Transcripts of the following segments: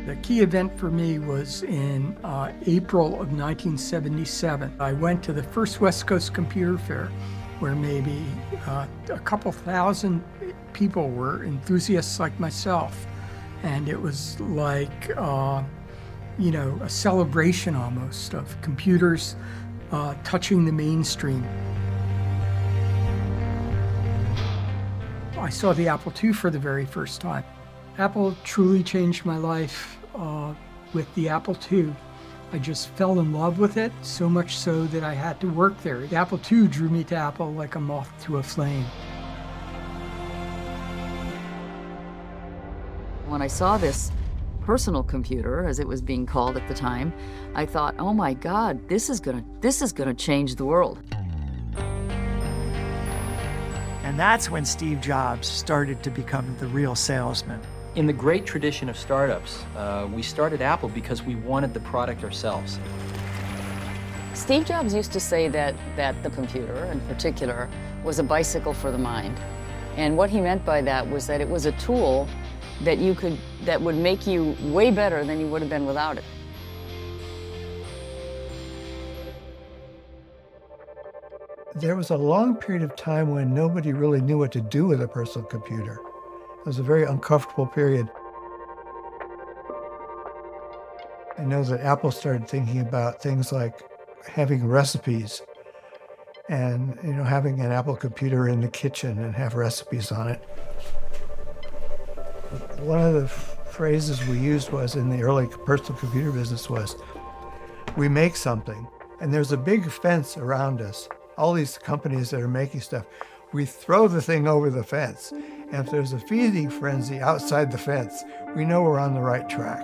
The key event for me was in April of 1977. I went to the first West Coast Computer Fair, where maybe a couple thousand people were enthusiasts like myself. And it was like, you know, a celebration almost of computers touching the mainstream. I saw the Apple II for the very first time. Apple truly changed my life with the Apple II. I just fell in love with it, so much so that I had to work there. The Apple II drew me to Apple like a moth to a flame. When I saw this personal computer, as it was being called at the time, I thought, oh my God, this is gonna change the world. And that's when Steve Jobs started to become the real salesman. In the great tradition of startups, we started Apple because we wanted the product ourselves. Steve Jobs used to say that the computer, in particular, was a bicycle for the mind. And what he meant by that was that it was a tool that would make you way better than you would have been without it. There was a long period of time when nobody really knew what to do with a personal computer. It was a very uncomfortable period. I know that Apple started thinking about things like having recipes and, you know, having an Apple computer in the kitchen and have recipes on it. One of the phrases we used was in the early personal computer business was, we make something and there's a big fence around us. All these companies that are making stuff, we throw the thing over the fence. And if there's a feeding frenzy outside the fence, we know we're on the right track.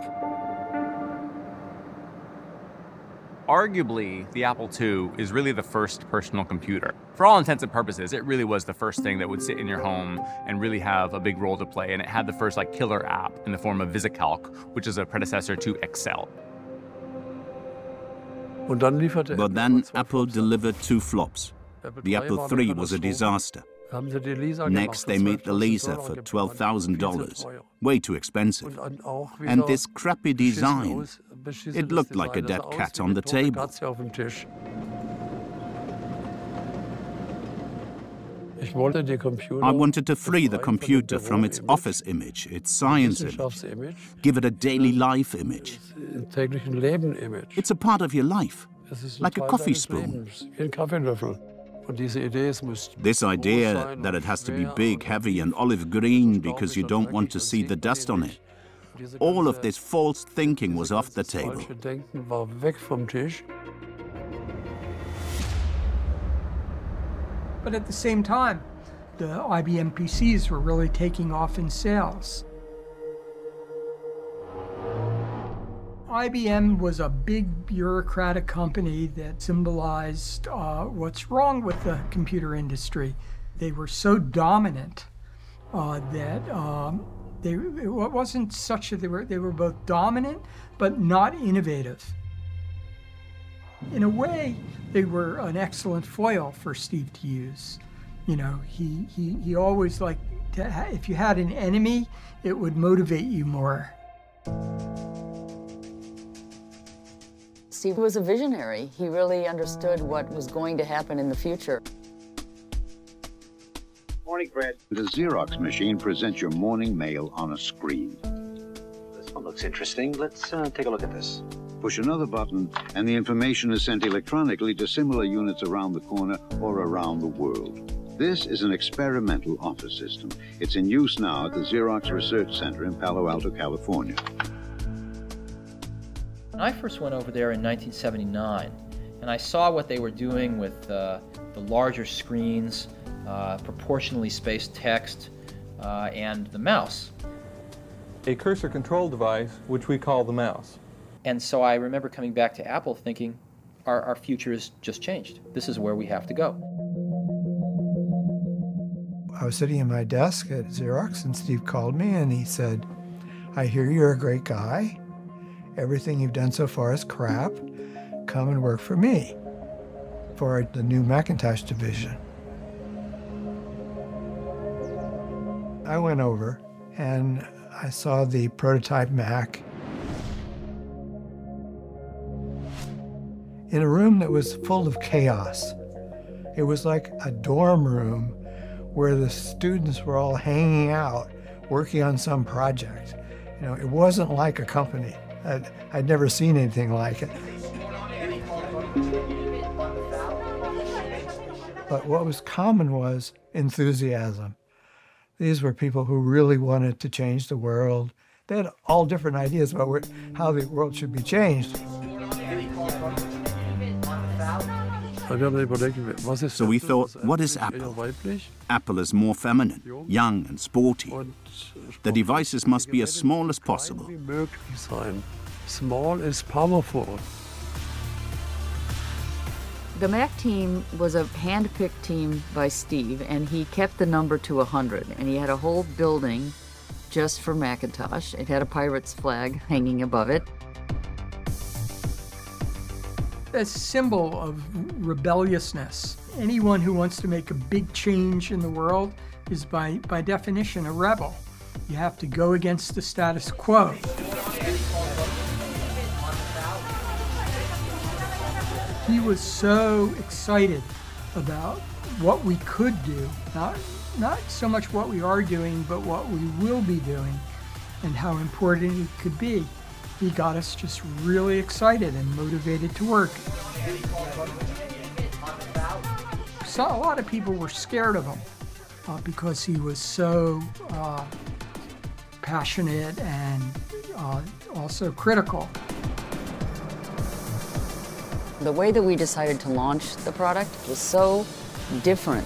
Arguably, the Apple II is really the first personal computer. For all intents and purposes, it really was the first thing that would sit in your home and really have a big role to play. And it had the first killer app in the form of VisiCalc, which is a predecessor to Excel. But then Apple delivered 2 flops. The Apple III was a disaster. Next, they made the laser for $12,000, way too expensive. And this crappy design, it looked like a dead cat on the table. I wanted to free the computer from its office image, its science image, give it a daily life image. It's a part of your life, like a coffee spoon. This idea that it has to be big, heavy, and olive green because you don't want to see the dust on it, all of this false thinking was off the table. But at the same time, the IBM PCs were really taking off in sales. IBM was a big bureaucratic company that symbolized what's wrong with the computer industry. They were so dominant that it wasn't such that they were both dominant but not innovative. In a way, they were an excellent foil for Steve to use. You know, he always liked to if you had an enemy, it would motivate you more. Steve was a visionary. He really understood what was going to happen in the future. Morning, Fred. The Xerox machine presents your morning mail on a screen. This one looks interesting. Let's take a look at this. Push another button, and the information is sent electronically to similar units around the corner or around the world. This is an experimental office system. It's in use now at the Xerox Research Center in Palo Alto, California. When I first went over there in 1979, and I saw what they were doing with the larger screens, proportionally spaced text, and the mouse. A cursor control device, which we call the mouse. And so I remember coming back to Apple thinking, our future has just changed. This is where we have to go. I was sitting at my desk at Xerox, and Steve called me, and he said, I hear you're a great guy. Everything you've done so far is crap. Come and work for me, for the new Macintosh division. I went over, and I saw the prototype Mac. in a room that was full of chaos. It was like a dorm room where the students were all hanging out, working on some project. You know, it wasn't like a company. I'd never seen anything like it. But what was common was enthusiasm. These were people who really wanted to change the world. They had all different ideas about how the world should be changed. So we thought, what is Apple? Apple is more feminine, young and sporty. The devices must be as small as possible. Small is powerful. The Mac team was a hand-picked team by Steve, and he kept the number to 100. And he had a whole building just for Macintosh. It had a pirate's flag hanging above it. A symbol of rebelliousness. Anyone who wants to make a big change in the world is by definition a rebel. You have to go against the status quo. He was so excited about what we could do, not so much what we are doing, but what we will be doing and how important it could be. He got us just really excited and motivated to work. So a lot of people were scared of him because he was so passionate and also critical. The way that we decided to launch the product was so different.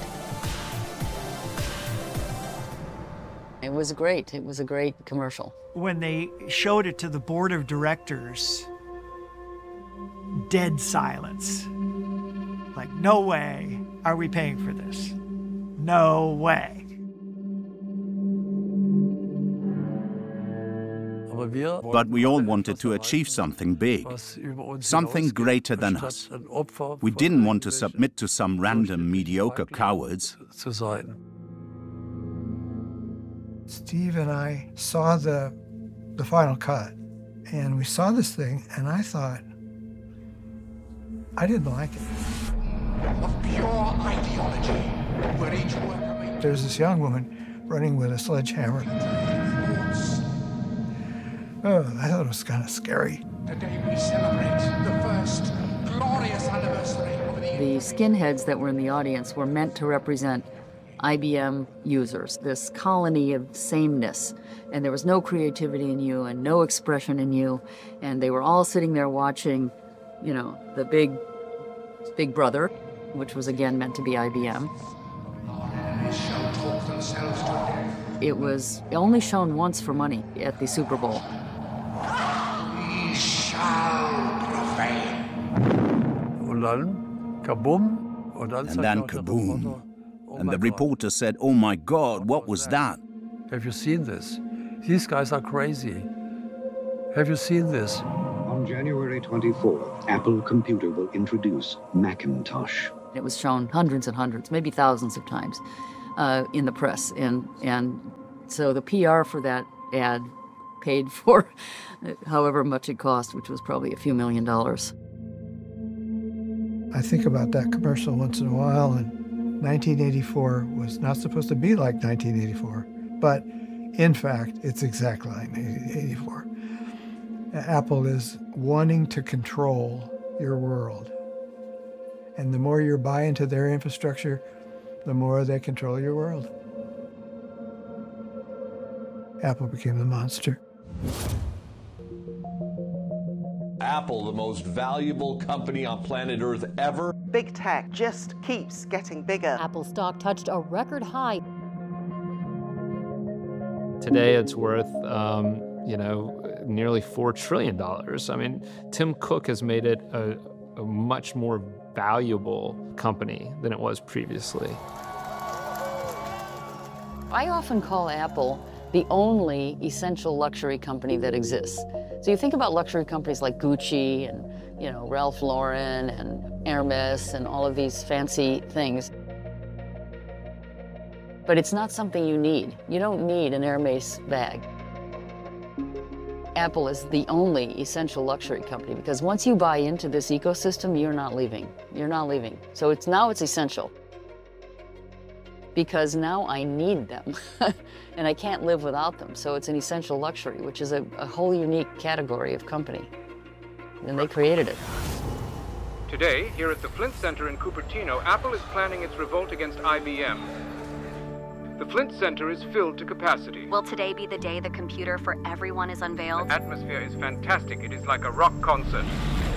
It was great. It was a great commercial. When they showed it to the board of directors, dead silence. Like, no way are we paying for this. No way. But we all wanted to achieve something big, something greater than us. We didn't want to submit to some random mediocre cowards. Steve and I saw the final cut, and we saw this thing, and I thought, I didn't like it. Of pure ideology, where each worker may... There's this young woman running with a sledgehammer. Oh, I thought it was kind of scary. Today we celebrate the first glorious anniversary of the skinheads that were in the audience were meant to represent IBM users, this colony of sameness. And there was no creativity in you and no expression in you. And they were all sitting there watching, you know, the Big Brother, which was again meant to be IBM. It was only shown once for money at the Super Bowl. We shall prevail. And then kaboom. And the reporter said, "Oh my God, what was that?" Have you seen this? These guys are crazy. Have you seen this? On January 24th, Apple Computer will introduce Macintosh. It was shown hundreds and hundreds, maybe thousands of times in the press. And so the PR for that ad paid for however much it cost, which was probably a few $1 million. I think about that commercial once in a while, and 1984 was not supposed to be like 1984, but in fact, it's exactly like 1984. Apple is wanting to control your world. And the more you buy into their infrastructure, the more they control your world. Apple became the monster. Apple, the most valuable company on planet Earth ever. Big tech just keeps getting bigger. Apple stock touched a record high. Today it's worth, nearly $4 trillion. I mean, Tim Cook has made it a much more valuable company than it was previously. I often call Apple the only essential luxury company that exists. So you think about luxury companies like Gucci and, Ralph Lauren and Hermes and all of these fancy things. But it's not something you need. You don't need an Hermes bag. Apple is the only essential luxury company, because once you buy into this ecosystem, you're not leaving. You're not leaving. So now it's essential, because now I need them and I can't live without them. So it's an essential luxury, which is a whole unique category of company. And they created it. Today, here at the Flint Center in Cupertino, Apple is planning its revolt against IBM. The Flint Center is filled to capacity. Will today be the day the computer for everyone is unveiled? The atmosphere is fantastic. It is like a rock concert.